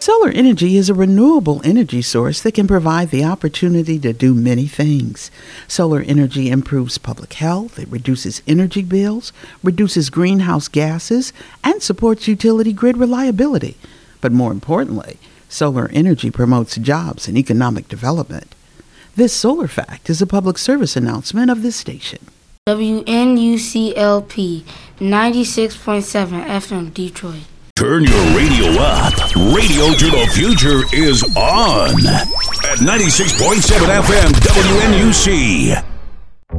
Solar energy is a renewable energy source that can provide the opportunity to do many things. Solar energy improves public health, it reduces energy bills, reduces greenhouse gases, and supports utility grid reliability. But more importantly, solar energy promotes jobs and economic development. This Solar Fact is a public service announcement of this station. WNUCLP 96.7 FM Detroit. Turn your radio up. Radio to the future is on. At 96.7 FM WNUC.